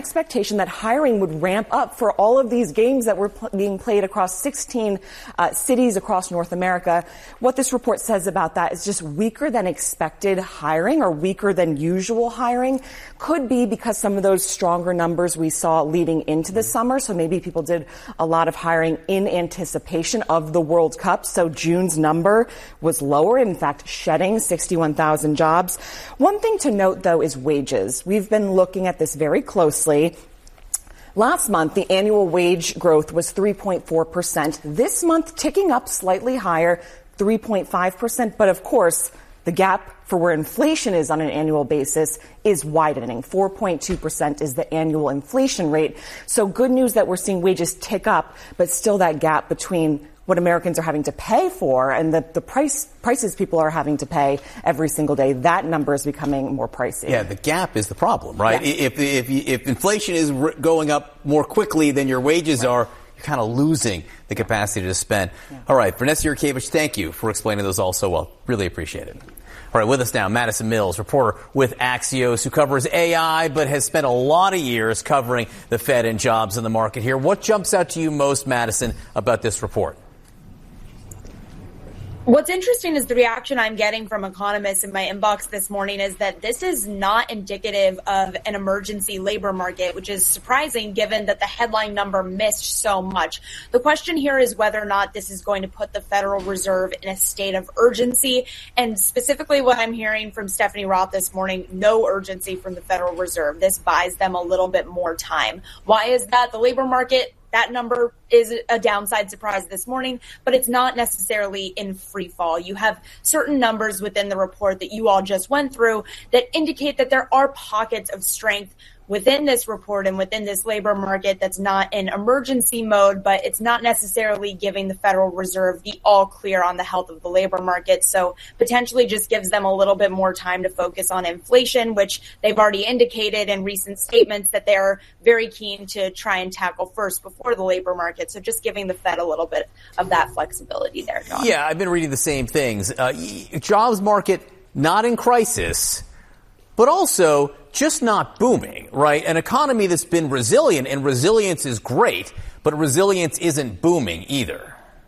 expectation that hiring would ramp up for all of these games that were being played across 16 cities across North America. What this report says about that is just weaker than expected hiring or weaker than usual hiring. Could be because some of those stronger numbers we saw leading into the summer. So maybe people did a lot of hiring in anticipation of the World Cup. So June's number was lower, in fact, shedding 61,000 jobs. One thing to note, though, is wages. We've been looking at this very closely. Last month, the annual wage growth was 3.4%. This month, ticking up slightly higher, 3.5%. But of course, the gap for where inflation is on an annual basis is widening. 4.2% is the annual inflation rate. So good news that we're seeing wages tick up, but still that gap between what Americans are having to pay for and the prices people are having to pay every single day, that number is becoming more pricey. Yeah, the gap is the problem, right? Yeah. If inflation is going up more quickly than your wages are, you're kind of losing the capacity to spend. Yeah. All right, Vanessa Yurkevich, thank you for explaining those all so well. Really appreciate it. All right, with us now, Madison Mills, reporter with Axios, who covers AI, but has spent a lot of years covering the Fed and jobs in the market here. What jumps out to you most, Madison, about this report? What's interesting is the reaction I'm getting from economists in my inbox this morning is that this is not indicative of an emergency labor market, which is surprising given that the headline number missed so much. The question here is whether or not this is going to put the Federal Reserve in a state of urgency. And specifically what I'm hearing from Stephanie Roth this morning, no urgency from the Federal Reserve. This buys them a little bit more time. Why is that? The labor market, that number is a downside surprise this morning, but it's not necessarily in free fall. You have certain numbers within the report that you all just went through that indicate that there are pockets of strength within this report and within this labor market that's not in emergency mode, but it's not necessarily giving the Federal Reserve the all clear on the health of the labor market. So potentially just gives them a little bit more time to focus on inflation, which they've already indicated in recent statements that they're very keen to try and tackle first before the labor market. So just giving the Fed a little bit of that flexibility there, John. Yeah, I've been reading the same things. Jobs market not in crisis, but also just not booming, right? An economy that's been resilient, and resilience is great, but resilience isn't booming either.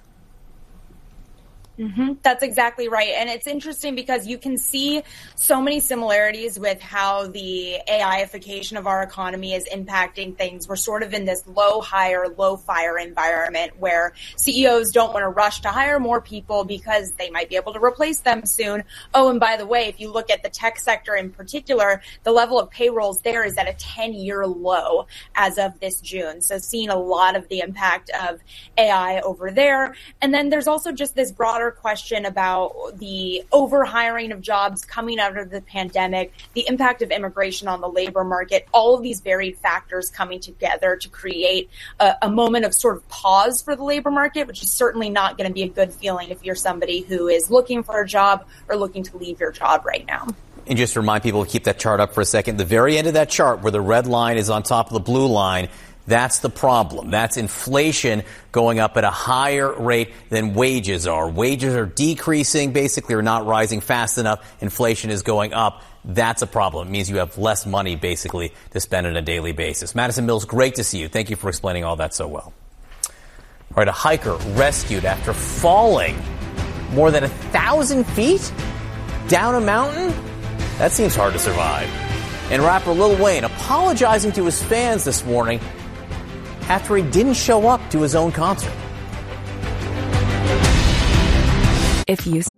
Mm-hmm. That's exactly right. And it's interesting because you can see so many similarities with how the AIification of our economy is impacting things. We're sort of in this low hire, low fire environment where CEOs don't want to rush to hire more people because they might be able to replace them soon. Oh, and by the way, if you look at the tech sector in particular, the level of payrolls there is at a 10-year low as of this June. So seeing a lot of the impact of AI over there. And then there's also just this broader question about the overhiring of jobs coming out of the pandemic, the impact of immigration on the labor market, all of these varied factors coming together to create a moment of sort of pause for the labor market, which is certainly not going to be a good feeling if you're somebody who is looking for a job or looking to leave your job right now. And just to remind people to keep that chart up for a second, the very end of that chart where the red line is on top of the blue line, that's the problem. That's inflation going up at a higher rate than wages are. Wages are decreasing, basically, or not rising fast enough. Inflation is going up. That's a problem. It means you have less money, basically, to spend on a daily basis. Madison Mills, great to see you. Thank you for explaining all that so well. All right, a hiker rescued after falling more than 1,000 feet down a mountain? That seems hard to survive. And rapper Lil Wayne apologizing to his fans this morning after he didn't show up to his own concert. If you